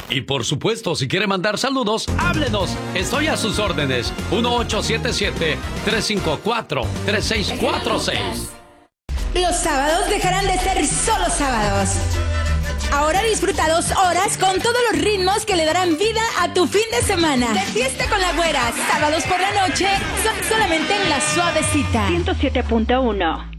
Y por supuesto, si quiere mandar saludos, háblenos. Estoy a sus órdenes. 1877-354-3646. Los sábados dejarán de ser solo sábados. Ahora disfruta 2 horas con todos los ritmos que le darán vida a tu fin de semana. De fiesta con la güera, sábados por la noche, solamente en La Suavecita. 107.1